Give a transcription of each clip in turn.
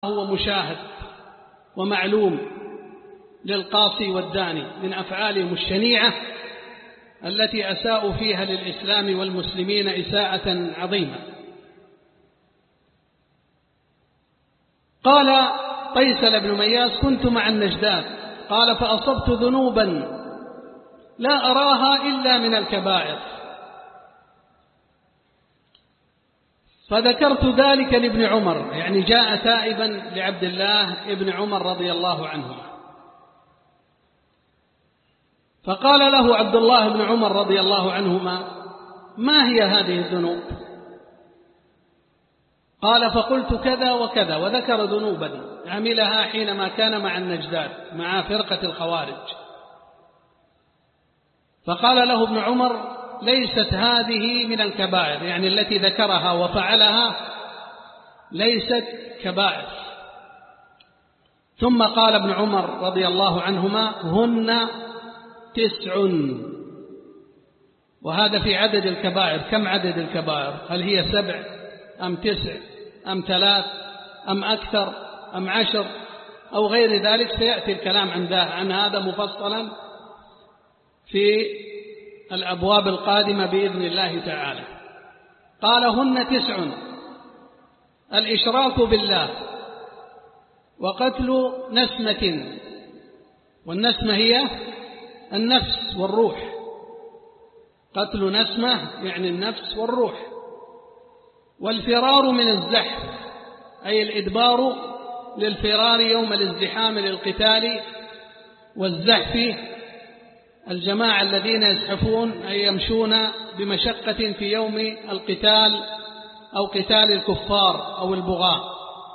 هو مشاهد ومعلوم للقاصي والداني من أفعالهم الشنيعة التي أساءوا فيها للإسلام والمسلمين إساءة عظيمة. قال قيسل بن مياس: كنت مع النجدات، قال فأصبت ذنوبا لا أراها إلا من الكبائر، فذكرت ذلك لابن عمر، يعني جاء تائبا لعبد الله ابن عمر رضي الله عنهما، فقال له عبد الله بن عمر رضي الله عنهما: ما هي هذه الذنوب؟ قال: فقلت كذا وكذا، وذكر ذنوبا عملها حينما كان مع النجدات مع فرقة الخوارج. فقال له ابن عمر: ليست هذه من الكبائر، يعني التي ذكرها وفعلها ليست كبائر. ثم قال ابن عمر رضي الله عنهما: هن 9. وهذا في عدد الكبائر. كم عدد الكبائر؟ هل هي 7 أم 9 أم 3 أم أكثر أم 10 أو غير ذلك؟ سيأتي الكلام عن هذا مفصلا في الأبواب القادمة بإذن الله تعالى. قال: هن 9: الإشراك بالله، وقتل نسمة، والنسمة هي النفس والروح، قتل نسمة يعني النفس والروح، والفرار من الزحف، أي الإدبار للفرار يوم الازدحام للقتال، والزحف الجماعة الذين يزحفون أي يمشون بمشقة في يوم القتال أو قتال الكفار أو البغاة.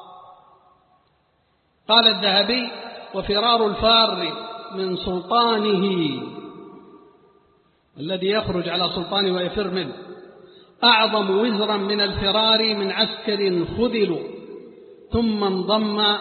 قال الذهبي: وفرار الفار من سلطانه، الذي يخرج على سلطانه ويفر منه، أعظم وزرا من الفرار من عسكر خذلوا ثم انضموا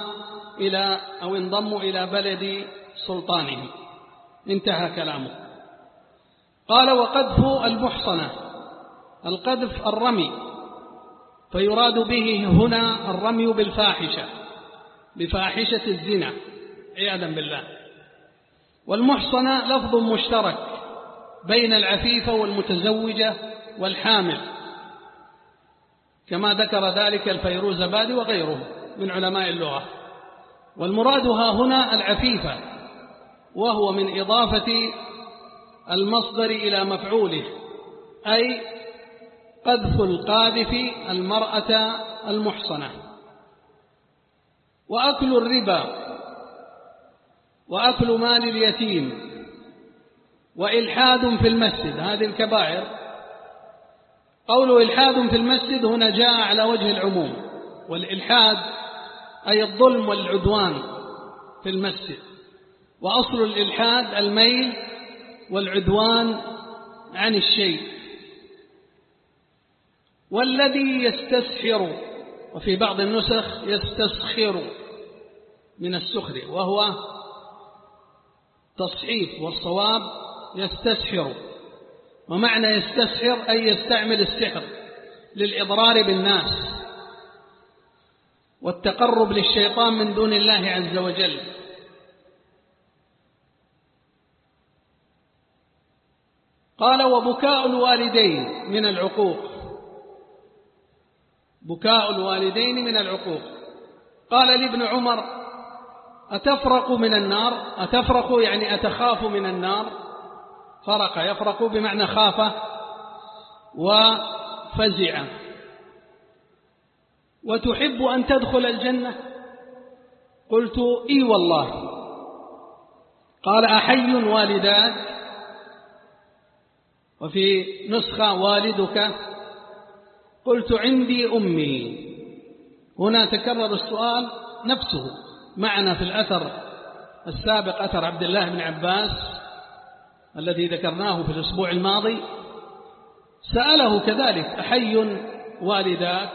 إلى بلد سلطانه. انتهى كلامه. قال: وقذف المحصنة، القذف الرمي، فيراد به هنا الرمي بالفاحشة، بفاحشة الزنا عياذا بالله. والمحصنة لفظ مشترك بين العفيفة والمتزوجة والحامل، كما ذكر ذلك الفيروزبادي وغيره من علماء اللغة. والمراد ها هنا العفيفة، وهو من إضافة المصدر إلى مفعوله، أي قذف القاذف المرأة المحصنة. وأكل الربا، وأكل مال اليتيم، وإلحاد في المسجد، هذه الكبائر. قوله إلحاد في المسجد هنا جاء على وجه العموم، والإلحاد أي الظلم والعدوان في المسجد، وأصل الإلحاد الميل والعدوان عن الشيء. والذي يستسخر، وفي بعض النسخ يستسخر من السخر، وهو تصحيف، والصواب يستسخر. ومعنى يستسخر أي يستعمل السحر للإضرار بالناس والتقرب للشيطان من دون الله عز وجل. قال: وبكاء الوالدين من العقوق، بكاء الوالدين من العقوق. قال لابن عمر: أتفرق من النار؟ أتفرق يعني أتخاف من النار، فرق يفرق بمعنى خاف وفزع. وتحب أن تدخل الجنة؟ قلت: إي والله. قال: أحي والداك؟ وفي نسخة والدك؟ قلت: عندي أمي. هنا تكرر السؤال نفسه معنا في الأثر السابق، أثر عبد الله بن عباس الذي ذكرناه في الأسبوع الماضي، سأله كذلك: أحي والداك؟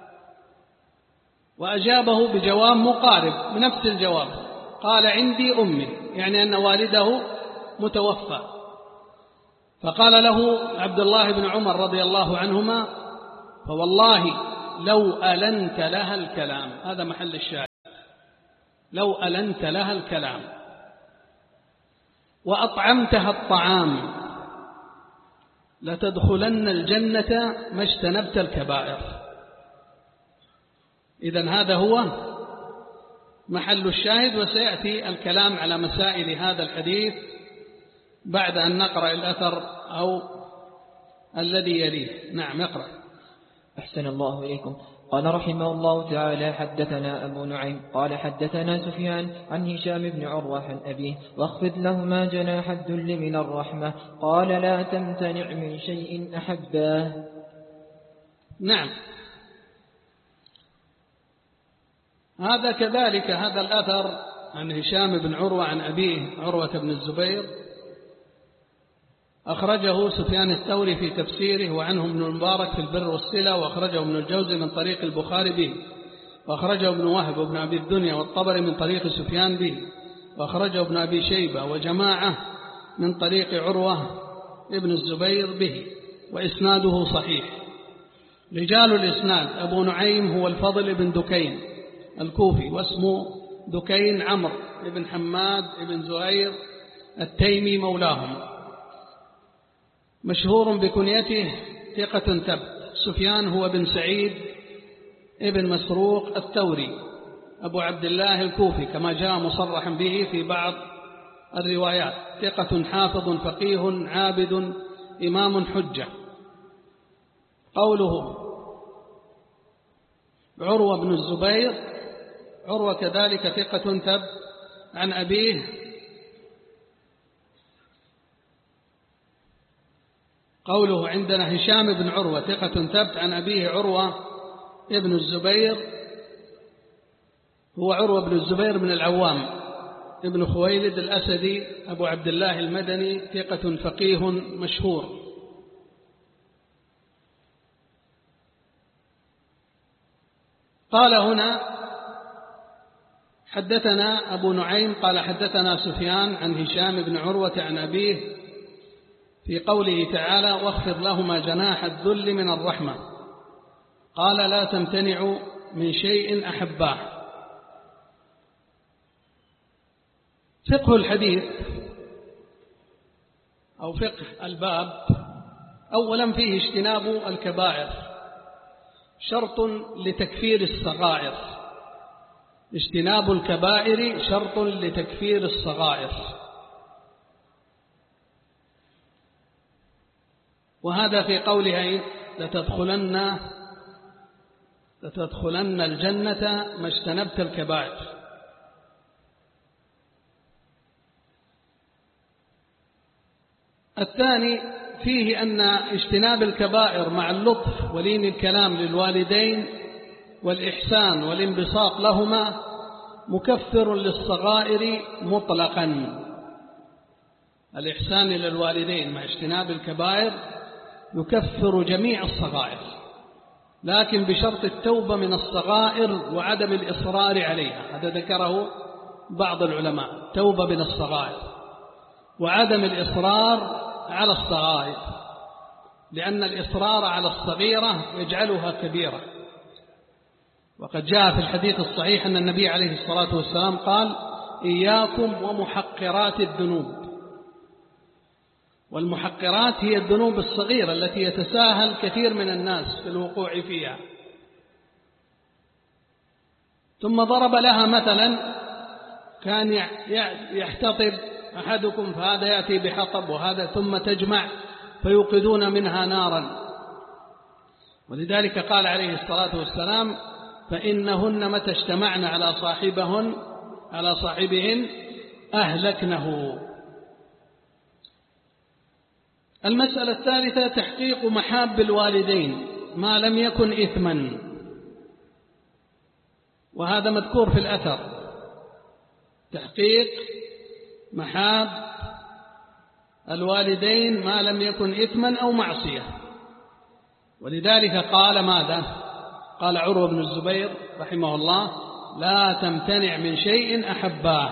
وأجابه بجواب مقارب بنفس الجواب، قال: عندي أمي، يعني أن والده متوفى. فقال له عبد الله بن عمر رضي الله عنهما: فوالله لو ألنت لها الكلام. هذا محل الشاهد. لو ألنت لها الكلام وأطعمتها الطعام لتدخلن الجنة ما اجتنبت الكبائر. إذن هذا هو محل الشاهد، وسيأتي الكلام على مسائل هذا الحديث بعد أن نقرأ الأثر أو الذي يليه. نعم اقرأ. أحسن الله إليكم. قال رحمه الله تعالى: حدثنا أبو نعيم قال حدثنا سفيان عن هشام بن عروة عن أبيه: واخفض لهما جناح الذل من الرحمة، قال لا تمتنع من شيء أحباه. نعم، هذا كذلك هذا الأثر عن هشام بن عروة عن أبيه عروة بن الزبير أخرجه سفيان الثوري في تفسيره، وعنه ابن المبارك في البر والصلة، وأخرجه ابن الجوزي من طريق البخاري به، وأخرجه ابن وهب وابن أبي الدنيا والطبري من طريق سفيان به، وأخرجه ابن أبي شيبة وجماعة من طريق عروة ابن الزبير به، وإسناده صحيح. رجال الإسناد: أبو نعيم هو الفضل بن دكين الكوفي، واسمه دكين عمرو بن حماد بن زهير التيمي مولاهم، مشهور بكنيته ثقة ثبت. سفيان هو بن سعيد ابن مسروق الثوري أبو عبد الله الكوفي كما جاء مصرحا به في بعض الروايات، ثقة حافظ فقيه عابد إمام حجة. قوله عروة بن الزبير، عروة كذلك ثقة ثبت عن أبيه قوله عندنا هشام بن عروة ثقة ثبت عن أبيه عروة ابن الزبير، هو عروة بن الزبير بن العوام ابن خويلد الأسدي أبو عبد الله المدني، ثقة فقيه مشهور. قال هنا حدثنا أبو نعيم قال حدثنا سفيان عن هشام بن عروة عن أبيه في قوله تعالى: واخفض لهما جناح الذل من الرحمة، قال لا تمتنع من شيء أحباه. فقه الحديث أو فقه الباب: أولا فيه اجتناب الكبائر، شرط لتكفير الصغائر. اجتناب الكبائر شرط لتكفير الصغائر، وهذا في قولها لتدخلن الجنة ما اجتنبت الكبائر. الثاني فيه أن اجتناب الكبائر مع اللطف ولين الكلام للوالدين والإحسان والانبساط لهما مكفر للصغائر مطلقا. الإحسان إلى الوالدين مع اجتناب الكبائر يكفر جميع الصغائر، لكن بشرط التوبة من الصغائر وعدم الإصرار عليها. هذا ذكره بعض العلماء: توبة من الصغائر وعدم الإصرار على الصغائر، لأن الإصرار على الصغيرة يجعلها كبيرة. وقد جاء في الحديث الصحيح أن النبي عليه الصلاة والسلام قال: إياكم ومحقرات الذنوب. والمحقرات هي الذنوب الصغيرة التي يتساهل كثير من الناس في الوقوع فيها. ثم ضرب لها مثلا: كان يحتطب أحدكم فهذا يأتي بحطب وهذا ثم تجمع فيوقدون منها نارا. ولذلك قال عليه الصلاة والسلام: فإنهن متى اجتمعن على صاحبهن أهلكنه. المسألة الثالثة تحقيق محاب الوالدين ما لم يكن إثما، وهذا مذكور في الأثر: تحقيق محاب الوالدين ما لم يكن إثما أو معصية. ولذلك قال ماذا؟ قال عروة بن الزبير رحمه الله: لا تمتنع من شيء أحباه.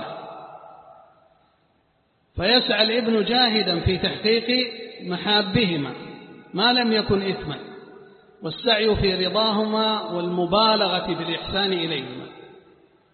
فيسعى الابن جاهدا في تحقيق محابهما ما لم يكن إثما، والسعي في رضاهما والمبالغة في الإحسان إليهما.